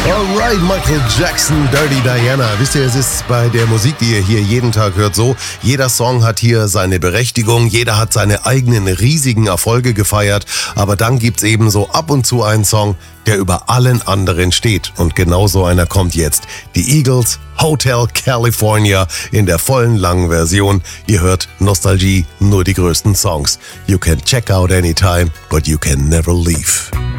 Alright, Michael Jackson, Dirty Diana. Wisst ihr, es ist bei der Musik, die ihr hier jeden Tag hört, so, jeder Song hat hier seine Berechtigung, jeder hat seine eigenen riesigen Erfolge gefeiert, aber dann gibt's eben so ab und zu einen Song, der über allen anderen steht. Und genau so einer kommt jetzt. Die Eagles, Hotel California in der vollen langen Version. Ihr hört Nostalgie, nur die größten Songs. You can check out anytime, but you can never leave.